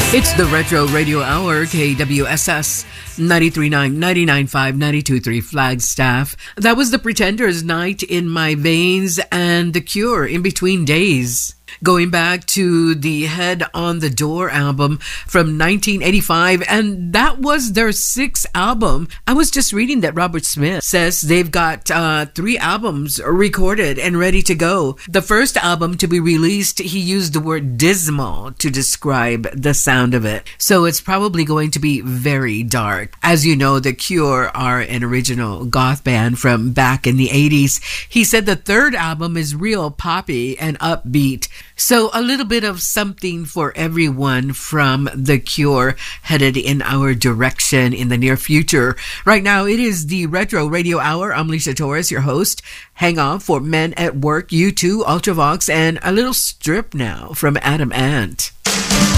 It's the Retro Radio Hour, KWSS 93.9, 99.5, 92.3 Flagstaff. That was The Pretenders' Night in My Veins and The Cure, In Between Days. Going back to the Head on the Door album from 1985, and that was their sixth album. I was just reading that Robert Smith says they've got 3 albums recorded and ready to go. The first album to be released, he used the word dismal to describe the sound of it. So it's probably going to be very dark. As you know, The Cure are an original goth band from back in the 80s. He said the third album is real poppy and upbeat. So a little bit of something for everyone from The Cure headed in our direction in the near future. Right now, it is the Retro Radio Hour. I'm Lisa Torres, your host. Hang on for Men at Work, U2, Ultravox, and a little strip now from Adam Ant.